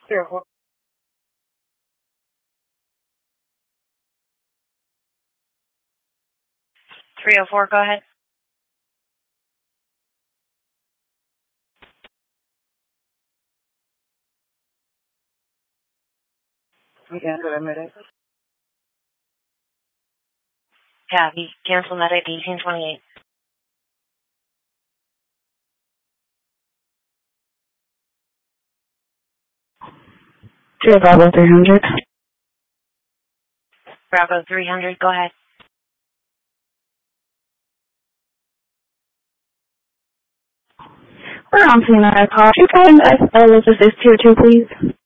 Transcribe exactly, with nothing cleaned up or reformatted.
three oh four. three oh four, go ahead. We cancel that med. Copy. Cancel med at eighteen twenty-eight. Bravo three hundred. Bravo three hundred, go ahead. We're on scene at a call. You can S L S S tier two, please.